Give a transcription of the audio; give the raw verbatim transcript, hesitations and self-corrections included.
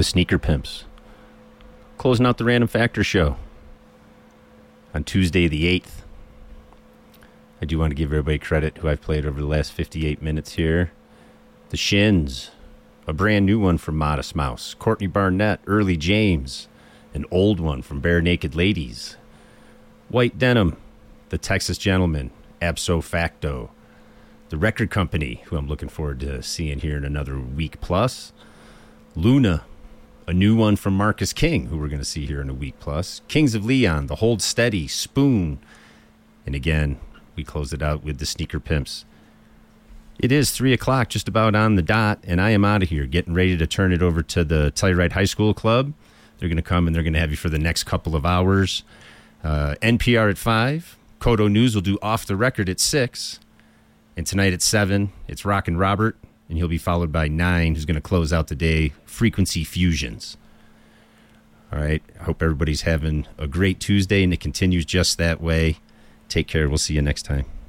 the Sneaker Pimps. Closing out the Random Factor show on Tuesday the eighth. I do want to give everybody credit who I've played over the last fifty-eight minutes here. The Shins, a brand new one from Modest Mouse. Courtney Barnett, Early James, an old one from Bare Naked Ladies. White Denim, The Texas Gentleman, Abso Facto. The Record Company, who I'm looking forward to seeing here in another week plus. Luna, a new one from Marcus King, who we're going to see here in a week plus. Kings of Leon, The Hold Steady, Spoon. And again, we close it out with the Sneaker Pimps. It is three o'clock, just about on the dot, and I am out of here, getting ready to turn it over to the Telluride High School Club. They're going to come, and they're going to have you for the next couple of hours. Uh, N P R at five. Kodo News will do Off the Record at six. And tonight at seven, it's Rockin' Robert, and he'll be followed by nine, who's going to close out the day, Frequency Fusions. All right, I hope everybody's having a great Tuesday, and it continues just that way. Take care. We'll see you next time.